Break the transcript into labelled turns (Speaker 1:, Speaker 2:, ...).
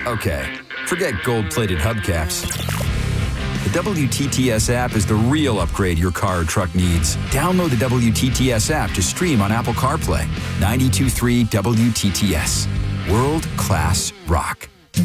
Speaker 1: Okay, forget gold-plated hubcaps. The WTTS app is the real upgrade your car or truck needs. Download the WTTS app to stream on Apple CarPlay. 92.3 WTTS. World-class rock.